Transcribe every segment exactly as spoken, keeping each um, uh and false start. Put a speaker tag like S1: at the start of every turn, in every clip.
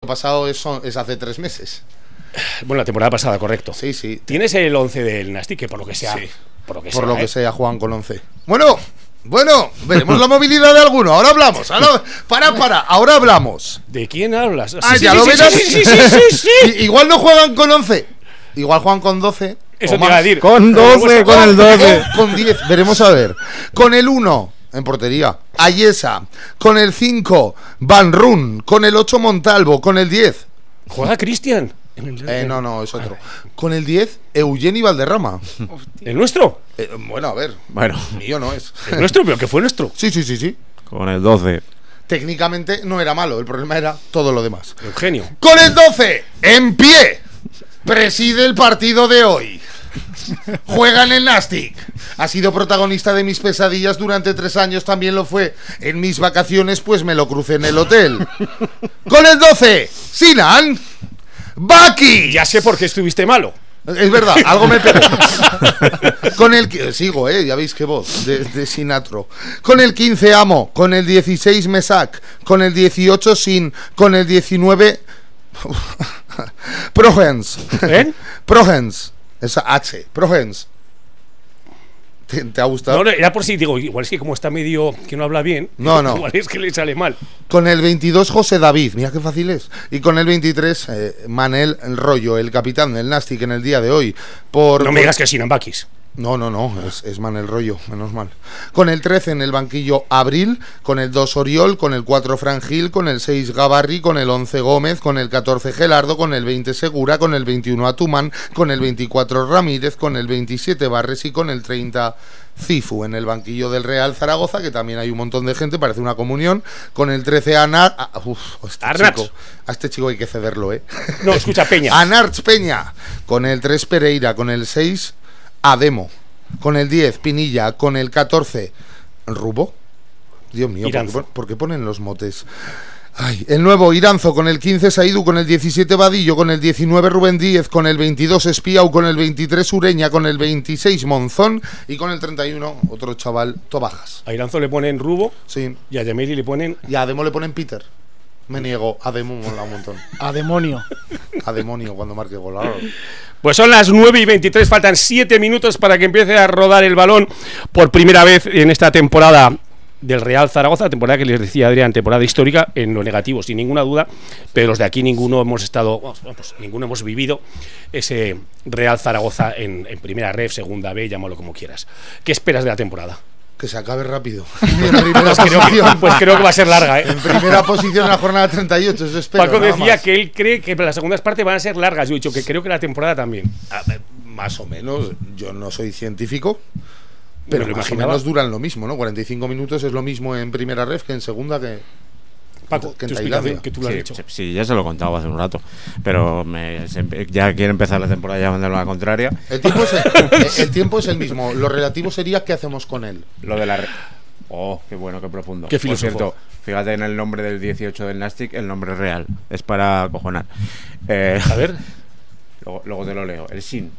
S1: pasado es, es hace tres meses.
S2: Bueno, la temporada pasada, correcto.
S1: Sí, sí.
S2: Tienes el once del Nastic, que por lo que sea.
S1: Sí.
S2: Por lo que
S1: por
S2: sea,
S1: lo
S2: ¿eh?
S1: que sea, juegan con once. Bueno, bueno, veremos la movilidad de alguno. Ahora hablamos. Ahora, para, para. Ahora hablamos.
S2: ¿De quién hablas?
S1: Ah,
S2: sí,
S1: ya
S2: sí,
S1: lo
S2: sí,
S1: verás.
S2: Sí, sí, sí, sí, sí, sí.
S1: Igual no juegan con once. Igual juegan con doce.
S2: Eso
S1: o
S2: te iba a
S1: más.
S2: decir.
S3: Con doce, con el doce.
S1: O con diez. Veremos a ver. Con el uno. En portería, Ayesa. Con el cinco, Van Run. Con el ocho, Montalvo. Con el diez.
S2: ¿Juega Cristian?
S1: Eh, no, no, es otro. Con el diez, Eugeni Valderrama.
S2: ¿El nuestro?
S1: Eh, bueno, a ver.
S3: Bueno,
S1: Mío no es.
S2: ¿El nuestro? ¿Pero que fue nuestro?
S1: Sí, sí, sí, sí.
S3: con el doce.
S1: Técnicamente no era malo. El problema era todo lo demás.
S2: Eugenio.
S1: Con el doce, en pie. Preside el partido de hoy. Juega en el Nastic. Ha sido protagonista de mis pesadillas durante tres años. También lo fue en mis vacaciones, pues me lo crucé en el hotel. Con el doce, Sinan Baki.
S2: Ya sé por qué estuviste malo.
S1: Es verdad, algo me pegó. Con el que sigo, eh, ya veis qué voz de, de Sinatro. Con el quince, Amo. Con el dieciséis, Mesak. Con el dieciocho, Sin. Con el diecinueve, Progens.
S2: ¿Eh?
S1: Progens. Esa H, Progens. ¿Te, ¿Te ha gustado?
S2: No, no, era por si digo, igual es que como está medio que no habla bien.
S1: No, no.
S2: Igual es que le sale mal.
S1: Con el veintidós, José David. Mira qué fácil es. Y con el veintitrés, eh, Manel Rollo, el capitán del Nastic en el día de hoy. Por,
S2: No me
S1: por...
S2: digas que es Sinambakis.
S1: No, no, no, es, es Manel Rollo, menos mal. Con el trece en el banquillo, Abril. Con el dos, Oriol. Con el cuatro, Frangil. Con el seis, Gabarri. Con el once, Gómez. Con el catorce, Gelardo. Con el veinte, Segura. Con el veintiuno, Atumán. Con el veinticuatro, Ramírez. Con el veintisiete, Barres. Y con el treinta, Cifu. En el banquillo del Real Zaragoza, que también hay un montón de gente, parece una comunión. Con el trece, Anar... Ah, uf, este
S2: Arnatz.
S1: chico, a este chico hay que cederlo, ¿eh?
S2: No, escucha, Peña.
S1: Anarch Peña. Con el tres, Pereira. Con el seis, Ademo. Con el diez, Pinilla. Con el catorce, Rubo. Dios mío, ¿por qué, ¿por qué ponen los motes? Ay, el nuevo, Iranzo. Con el quince, Saidu. Con el diecisiete, Vadillo. Con el diecinueve, Rubén Díez. Con el veintidós, Espiau. Con el veintitrés, Ureña. Con el veintiséis, Monzón. Y con el treinta y uno, otro chaval, Tobajas.
S2: A Iranzo le ponen Rubo.
S1: Sí.
S2: Y a Yameli le ponen...
S1: Y a Ademo le ponen Peter. Me niego. Ademo mola un montón.
S4: A demonio.
S1: A demonio cuando marque gol.
S2: Pues son las nueve y veintitrés, faltan siete minutos para que empiece a rodar el balón por primera vez en esta temporada del Real Zaragoza, temporada que les decía Adrián, temporada histórica en lo negativo, sin ninguna duda, pero los de aquí ninguno hemos estado, pues, ninguno hemos vivido ese Real Zaragoza en, en primera ref, segunda B, llámalo como quieras. ¿Qué esperas de la temporada?
S1: Que se acabe rápido. En primera
S2: pues, creo que, pues creo que va a ser larga, ¿eh?
S1: En primera posición en la jornada treinta y ocho, eso espero.
S2: Paco
S1: nada
S2: decía
S1: más.
S2: que él cree que las segundas partes van a ser largas. Yo he dicho que creo que la temporada también.
S1: A ver, más o menos, yo no soy científico, pero
S2: Me lo
S1: más
S2: imaginaba.
S1: o menos duran lo mismo, ¿no? cuarenta y cinco minutos es lo mismo en primera ref que en segunda que...
S2: Paco,
S1: que en
S2: tu
S1: Tailandia.
S2: explicación, que tú lo has
S3: Sí,
S2: dicho.
S3: sí, sí, ya se lo contaba hace un rato. Pero me, se, ya quiere empezar la temporada ya mandando la contraria.
S1: El tiempo, es el, el tiempo es el mismo. Lo relativo sería qué hacemos con él.
S3: Lo de la... Re oh, qué bueno, qué profundo.
S2: Qué
S3: Por
S2: filósofo.
S3: cierto, fíjate en el nombre del dieciocho del Nastic, el nombre real. Es para acojonar. Eh,
S2: A ver,
S3: luego, luego te lo leo. El Sin.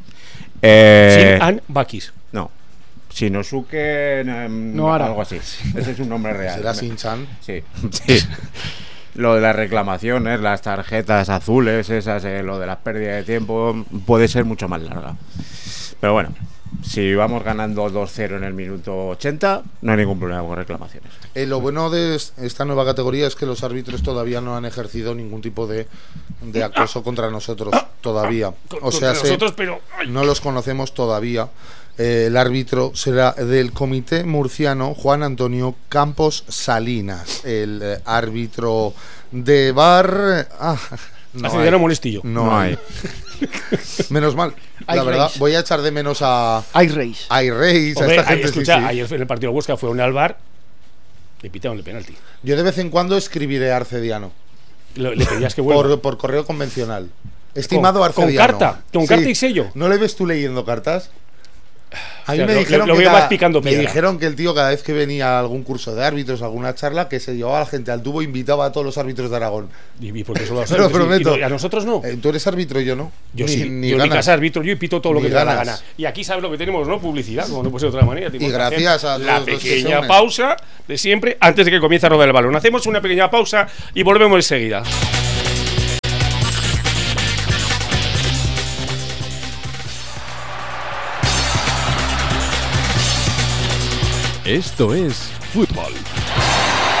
S3: Eh,
S2: Sin An Bakis.
S3: No. Shinosuke... Um,
S4: No, ahora.
S3: algo así. Ese es un nombre real.
S1: Será Sin-chan.
S3: Sí. Sí. Lo de las reclamaciones, las tarjetas azules, esas, eh, lo de las pérdidas de tiempo, puede ser mucho más larga. Pero bueno, si vamos ganando dos cero en el minuto ochenta, no hay ningún problema con reclamaciones.
S1: Eh, lo bueno de esta nueva categoría es que los árbitros todavía no han ejercido ningún tipo de, de acoso contra nosotros, todavía. O sea, se-
S2: nosotros, pero ay,
S1: no los conocemos todavía. Eh, el árbitro será del comité murciano Juan Antonio Campos Salinas. El eh, árbitro de V A R... Ah, no
S2: hace
S1: hay.
S2: ya no molestillo.
S1: No,
S3: No
S1: hay. Menos mal. La
S4: Ice
S1: verdad,
S4: Race.
S1: voy a echar de menos a
S4: Ice Race.
S1: a Reyes, a
S2: Hombre,
S1: esta
S2: ay,
S1: gente.
S2: escucha,
S1: sí, sí.
S2: ayer en el partido de Huesca fue un Alvar, le pitaron el penalti.
S1: Yo de vez en cuando escribiré a Arcediano.
S2: Le, le pedías que vuelva.
S1: Por, por correo convencional. Estimado
S2: Con-
S1: Arcediano.
S2: con carta, con carta y sello.
S1: ¿No le ves tú leyendo cartas? A mí
S2: O sea,
S1: me
S2: lo-
S1: dijeron
S2: lo
S1: que
S2: veo
S1: cada-
S2: más picando
S1: me
S2: piedra.
S1: dijeron que el tío cada vez que venía a algún curso de árbitros, alguna charla, que se llevaba a la gente al tubo e invitaba a todos los árbitros de Aragón.
S2: Y, y porque solo
S1: Te lo prometo.
S2: a nosotros no.
S1: Eh, tú eres árbitro, yo no.
S2: Yo
S1: Ni-
S2: sí,
S1: ni
S2: yo en mi
S1: ganas.
S2: casa arbitro yo y pito todo lo
S1: Ni
S2: que te da la
S1: ganas.
S2: gana. Y aquí sabes lo que tenemos, ¿no? Publicidad, como no puede ser de otra manera. Tenemos
S1: Y
S2: que hacer
S1: gracias a
S2: la
S1: todos los que se
S2: pequeña
S1: unen.
S2: pausa de siempre antes de que comience a rodar el balón. Hacemos una pequeña pausa y volvemos enseguida.
S4: Esto es fútbol.